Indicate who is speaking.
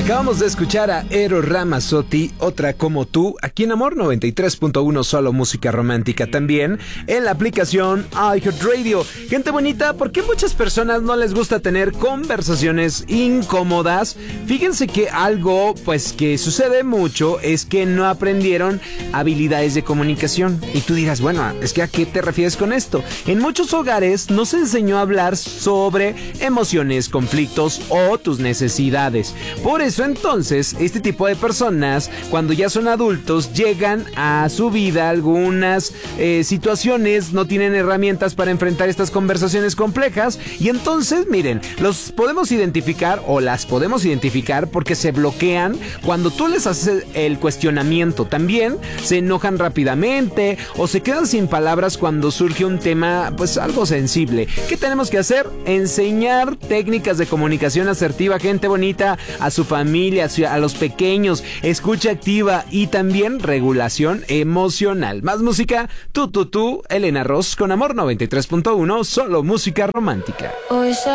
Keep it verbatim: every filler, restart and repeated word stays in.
Speaker 1: Acabamos de escuchar a Eros Ramazzotti, Otra como tú, aquí en Amor noventa y tres punto uno, solo música romántica, también en la aplicación iHeartRadio. Gente bonita, ¿por qué muchas personas no les gusta tener conversaciones incómodas? Fíjense que algo, pues, que sucede mucho es que no aprendieron habilidades de comunicación. Y tú dirás, bueno, es que ¿a qué te refieres con esto? En muchos hogares no se enseñó a hablar sobre emociones, conflictos o tus necesidades. Por eso entonces, este tipo de personas, cuando ya son adultos, llegan a su vida algunas eh, situaciones, no tienen herramientas para enfrentar estas conversaciones complejas, y entonces, miren, los podemos identificar o las podemos identificar porque se bloquean cuando tú les haces el cuestionamiento. También se enojan rápidamente o se quedan sin palabras cuando surge un tema, pues, algo sensible. ¿Qué tenemos que hacer? Enseñar técnicas de comunicación asertiva, gente bonita, a su familia, a los pequeños, escucha activa y también regulación emocional. Más música, tú, tú, tú, Elena Ross con Amor noventa y tres punto uno, solo música romántica.
Speaker 2: Hoy